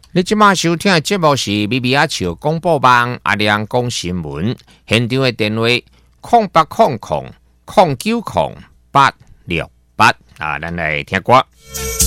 你即马收听的节目是咪咪阿笑广播网阿亮讲新闻，现场的电话0800090868啊，咱来听歌。